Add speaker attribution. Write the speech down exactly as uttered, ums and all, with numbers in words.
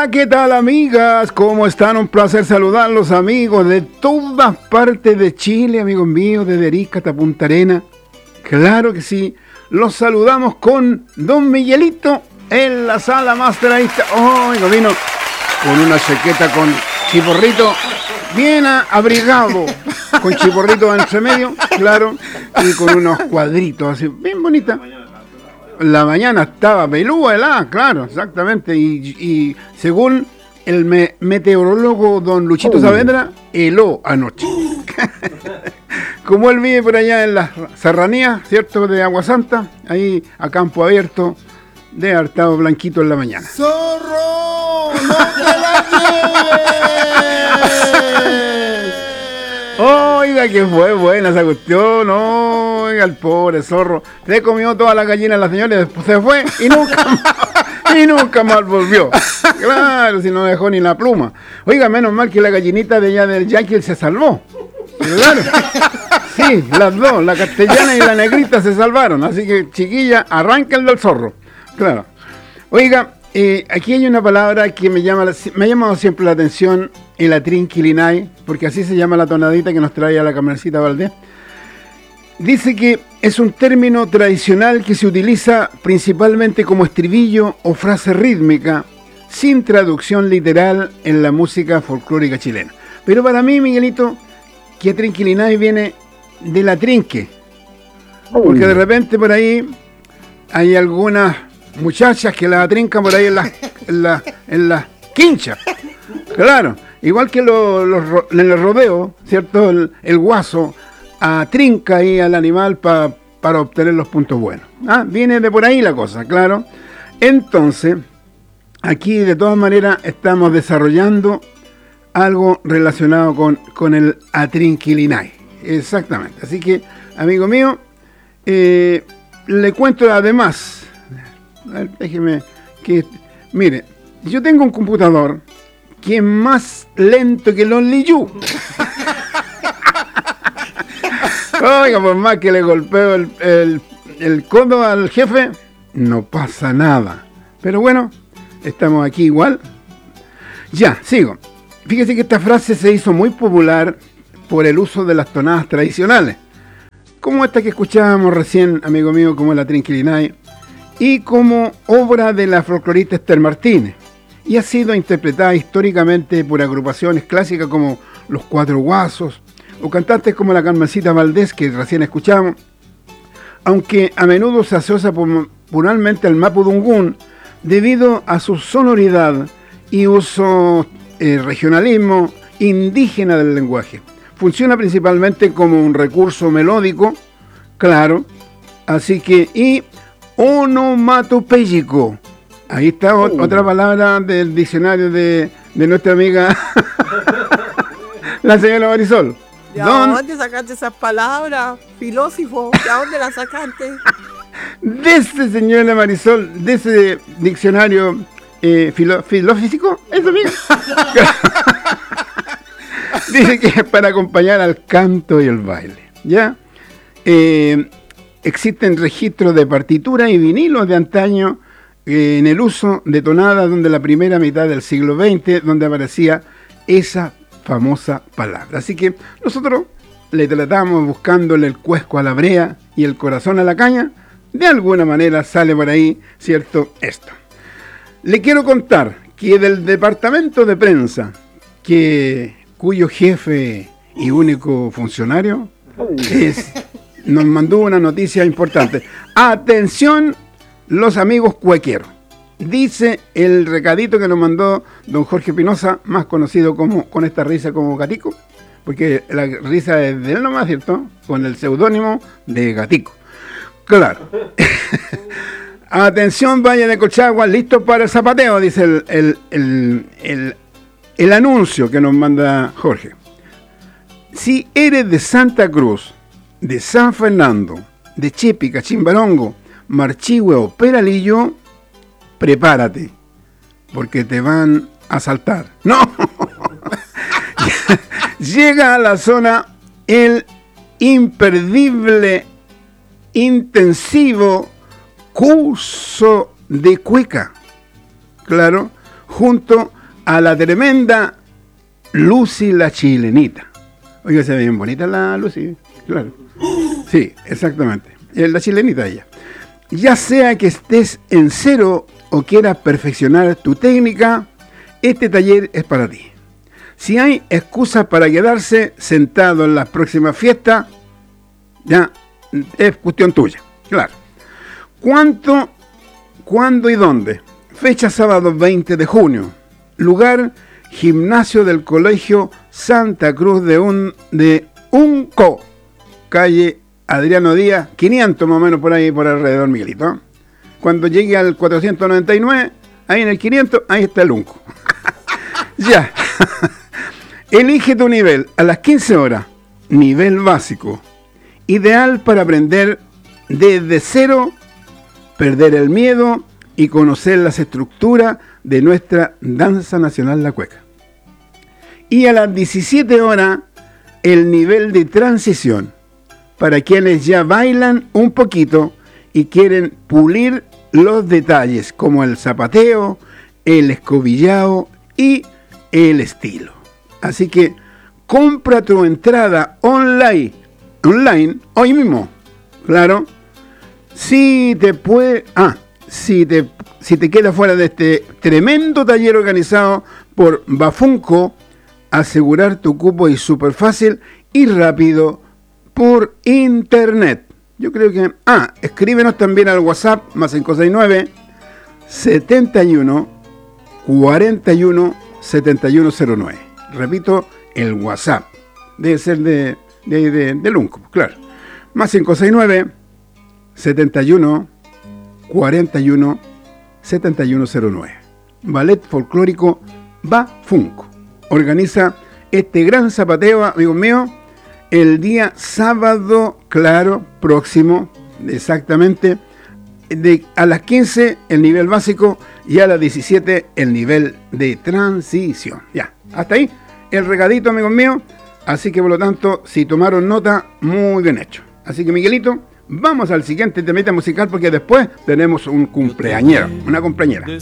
Speaker 1: Hola, ¿qué tal, amigas? ¿Cómo están? Un placer saludarlos, amigos de todas partes de Chile, amigos míos, desde Arica hasta Punta Arenas. Claro que sí, los saludamos con Don Miguelito en la sala Master. Ahí está, oh, vino con una chaqueta con chiporrito, bien abrigado, con chiporrito entre medio, claro, y con unos cuadritos así, bien bonita. La mañana estaba pelúa, helada, claro, exactamente, y, y según el me meteorólogo don Luchito Saavedra, heló anoche. Como él vive por allá en las serranías, ¿cierto?, de Agua Santa, ahí a campo abierto, de hartado blanquito en la mañana.
Speaker 2: ¡Zorro! ¡No te la lleves!
Speaker 1: Oiga, que fue buena esa cuestión, oiga, el pobre zorro. Se comió toda la gallina la señora y después se fue y nunca más, y nunca más volvió. Claro, si no dejó ni la pluma. Oiga, menos mal que la gallinita de allá del Yankee se salvó. Claro. Sí, las dos, la castellana y la negrita se salvaron. Así que, chiquilla, arranquen del zorro. Claro. Oiga, eh, aquí hay una palabra que me llama, me ha llamado siempre la atención, el atrinquilinay, porque así se llama la tonadita que nos trae a la Carmencita Valdés. Dice que es un término tradicional que se utiliza principalmente como estribillo o frase rítmica, sin traducción literal en la música folclórica chilena. Pero para mí, Miguelito, que atrinquilinay viene de la trinque, porque de repente por ahí hay algunas muchachas que la trincan por ahí en las en la, en la quinchas. Claro, igual que lo, lo, en el rodeo, ¿cierto? El, el guaso atrinca ahí al animal pa, para obtener los puntos buenos. Ah, viene de por ahí la cosa, claro. Entonces, aquí de todas maneras estamos desarrollando algo relacionado con, con el atrinquilinay. Exactamente. Así que, amigo mío, eh, le cuento además. A ver, déjeme que. Mire, yo tengo un computador que es más lento que el Only You. Oiga, por más que le golpeo el, el, el codo al jefe, no pasa nada. Pero bueno, estamos aquí igual. Ya, sigo. Fíjese que esta frase se hizo muy popular por el uso de las tonadas tradicionales, como esta que escuchábamos recién, amigo mío, como la Trinquilinay, y como obra de la folclorista Esther Martínez, y ha sido interpretada históricamente por agrupaciones clásicas como Los Cuatro Guasos, o cantantes como la Carmencita Valdés, que recién escuchamos, aunque a menudo se asocia popularmente al mapudungún, debido a su sonoridad y uso eh, regionalismo indígena del lenguaje. Funciona principalmente como un recurso melódico, claro, así que, y onomatopéyico. Ahí está o, otra palabra del diccionario de, de nuestra amiga la señora Marisol.
Speaker 3: ¿De dónde sacaste esas palabras, filósofo? ¿De dónde las sacaste?
Speaker 1: De ese señora Marisol, de ese diccionario eh, filo, filofísico, eso mismo. Dice que es para acompañar al canto y el baile, ¿ya? Eh, existen registros de partituras y vinilos de antaño eh, en el uso de tonadas donde la primera mitad del siglo veinte, donde aparecía esa famosa palabra. Así que nosotros le tratamos buscándole el cuesco a la brea y el corazón a la caña. De alguna manera sale por ahí, ¿cierto? Esto. Le quiero contar que del departamento de prensa, que cuyo jefe y único funcionario es, nos mandó una noticia importante. Atención, los amigos cuequeros. Dice el recadito que nos mandó don Jorge Pinoza, más conocido como con esta risa como Gatico, porque la risa es de él nomás, ¿cierto? Con el seudónimo de Gatico. Claro. Atención, Valle de Colchagua, listo para el zapateo, dice el, el, el, el, el anuncio que nos manda Jorge. Si eres de Santa Cruz, de San Fernando, de Chepi, Chimbarongo, Marchihue o Peralillo, prepárate, porque te van a asaltar. ¡No! Llega a la zona el imperdible, intensivo curso de cueca. Claro, junto a la tremenda Lucy la chilenita. Oiga, se ve bien bonita la Lucy, claro. Sí, exactamente. Es la chilenita ella. Ya sea que estés en cero o quieras perfeccionar tu técnica, este taller es para ti. Si hay excusas para quedarse sentado en las próximas fiestas, ya es cuestión tuya, claro. ¿Cuánto, cuándo y dónde? Fecha sábado veinte de junio. Lugar, gimnasio del Colegio Santa Cruz de, un, de Unco, calle Adriano Díaz, quinientos más o menos por ahí, por alrededor, Miguelito. Cuando llegue al cuatrocientos noventa y nueve, ahí en el quinientos, ahí está el Unco. Ya. Elige tu nivel a las quince horas, nivel básico. Ideal para aprender desde cero, perder el miedo y conocer las estructuras de nuestra danza nacional, la cueca. Y a las diecisiete horas, el nivel de transición, para quienes ya bailan un poquito y quieren pulir los detalles, como el zapateo, el escobillado y el estilo. Así que compra tu entrada online, online hoy mismo. Claro, si te puede, ah, si te, si te quedas fuera de este tremendo taller organizado por Bafunco, asegurar tu cupo es súper fácil y rápido por internet. Yo creo que, ah, escríbenos también al WhatsApp más cinco seis nueve, setenta y uno, cuarenta y uno, setenta y uno cero nueve. Repito, el WhatsApp. Debe ser de, de, de, de Lunco, claro. Más cinco seis nueve, setenta y uno, cuarenta y uno, setenta y uno cero nueve. Ballet folclórico Bafunco. Organiza este gran zapateo, amigos míos, el día sábado, claro, próximo, exactamente, de, a las quince el nivel básico y a las diecisiete el nivel de transición. Ya, hasta ahí el regadito, amigos míos. Así que por lo tanto, si tomaron nota, muy bien hecho. Así que Miguelito, vamos al siguiente temita musical porque después tenemos un cumpleañero, una cumpleañera.